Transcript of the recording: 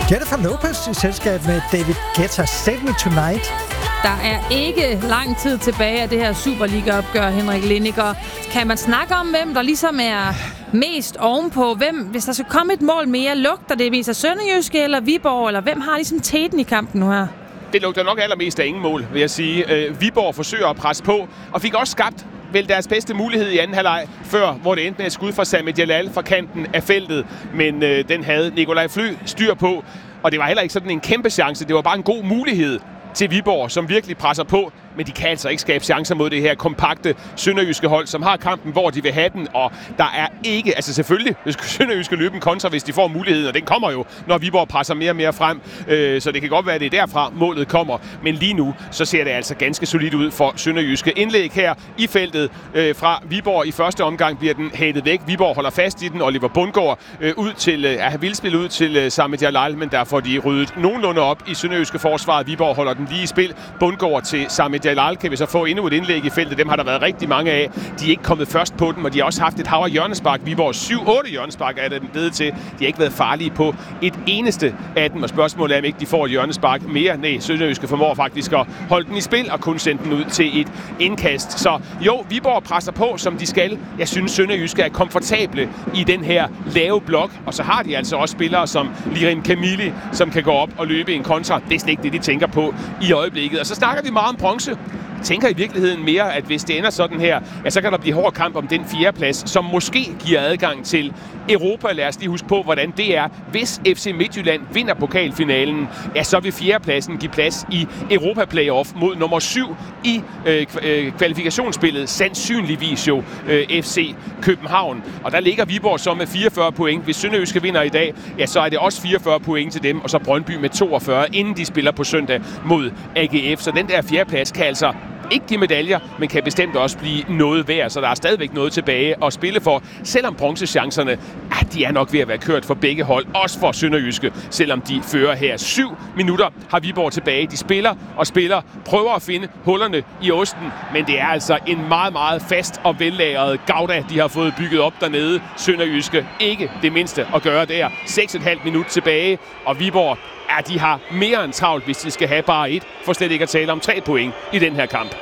Jennifer Lopez i selskab med David Guetta. Save Me Tonight. Der er ikke lang tid tilbage af det her Superliga-opgør, Henrik Lindiger. Kan man snakke om, hvem der ligesom er mest ovenpå? Hvem, hvis der skal komme et mål mere, lugter det mest af Sønderjyske eller Viborg? Eller hvem har ligesom teten i kampen nu her? Det lugter nok allermest af ingen mål, vil jeg sige. Viborg forsøger at presse på, og fik også skabt vel deres bedste mulighed i anden halvleg, før hvor det endte med et skud fra Sami Jalal fra kanten af feltet. Men den havde Nikolaj Fly styr på, og det var heller ikke sådan en kæmpe chance. Det var bare en god mulighed til Viborg, som virkelig presser på, men de kan altså ikke skabe chancer mod det her kompakte sønderjyske hold, som har kampen, hvor de vil have den, og der er ikke, altså selvfølgelig, hvis sønderjyske løbe en kontra, hvis de får muligheden, og den kommer jo, når Viborg presser mere og mere frem, så det kan godt være, at det er derfra målet kommer, men lige nu, så ser det altså ganske solidt ud for sønderjyske. Indlæg her i feltet fra Viborg i første omgang bliver den hættet væk. Viborg holder fast i den, Oliver Bundgaard ud til, vildspil ud til Sami Jalal, men der får de ryddet nogenlunde op i sønderjyske forsvaret. Viborg holder den lige i spil. Bundgaard til Sami Jalal, kan vi så få endnu et indlæg i feltet. Dem har der været rigtig mange af. De er ikke kommet først på dem, og de har også haft et hav af hjørnespark. Viborg 7-8 hjørnespark er det blevet til. De har ikke været farlige på et eneste af dem, og spørgsmålet er, om ikke de får et hjørnespark mere. Nej, sønderjyske formår faktisk at holde den i spil og kun sende den ud til et indkast. Så jo, Viborg presser på, som de skal. Jeg synes, sønderjyske er komfortable i den her lave blok, og så har de altså også spillere som Lirim Kamili, som kan gå op og løbe en kontra. Det er slet ikke det, de tænker på i øjeblikket. Og så snakker vi meget om bronze. Jeg tænker i virkeligheden mere, at hvis det ender sådan her, ja, så kan der blive hård kamp om den fjerdeplads, som måske giver adgang til Europa. Lad os lige huske på, hvordan det er. Hvis FC Midtjylland vinder pokalfinalen, ja, så vil fjerdepladsen give plads i Europa-playoff mod nummer 7 i kvalifikationsspillet, sandsynligvis jo FC København. Og der ligger Viborg så med 44 point. Hvis Sønderjyske vinder i dag, ja, så er det også 44 point til dem, og så Brøndby med 42, inden de spiller på søndag mod AGF. Så den der fjerdeplads kan altså ikke give medaljer, men kan bestemt også blive noget værd, så der er stadigvæk noget tilbage at spille for, selvom bronzechancerne, de er nok ved at være kørt for begge hold, også for Sønderjyske, selvom de fører her. 7 minutter har Viborg tilbage. De spiller og spiller, prøver at finde hullerne i osten, men det er altså en meget, meget fast og vellagret gavda, de har fået bygget op dernede. Sønderjyske ikke det mindste at gøre der. 6,5 minut tilbage, og Viborg, de har mere end travlt, hvis de skal have bare et, for slet ikke at tale om 3 point i den her kamp.